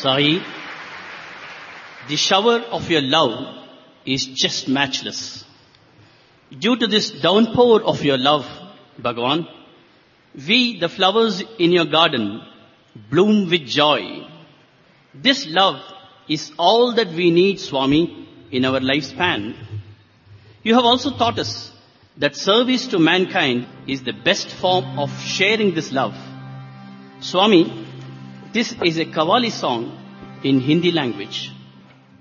Sai, the shower of your love is just matchless. Due to this downpour of your love, Bhagavan, we, the flowers in your garden, bloom with joy. This love is all that we need, Swami, in our lifespan. You have also taught us that service to mankind is the best form of sharing this love. Swami, this is a Qawwali song in Hindi language.